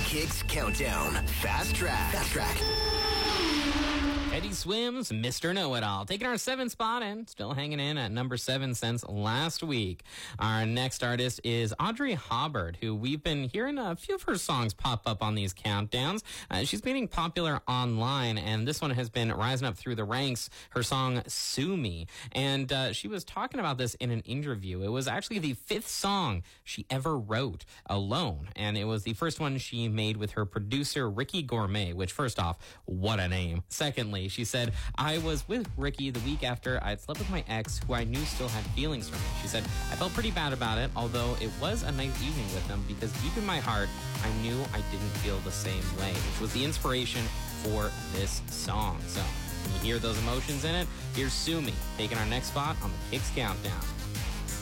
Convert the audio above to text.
Kicks Countdown. Fast Track. Eddie Swims, Mr. Know-It-All, taking our 7th spot and still hanging in at number 7 since last week. Our next artist is Audrey Hubbard, who we've been hearing a few of her songs pop up on these countdowns. She's getting popular online, and this one has been rising up through the ranks, her song Sue Me. And she was talking about this in an interview. It was actually the 5th song she ever wrote alone, and it was the first one she made with her producer, Ricky Gourmet, which, first off, what a name. Secondly, she said, I was with Ricky the week after I'd slept with my ex, who I knew still had feelings for me. She said, I felt pretty bad about it, although it was a nice evening with him, because deep in my heart, I knew I didn't feel the same way, which was the inspiration for this song. So, when you hear those emotions in it, here's Sue Me, taking our next spot on the Kicks Countdown.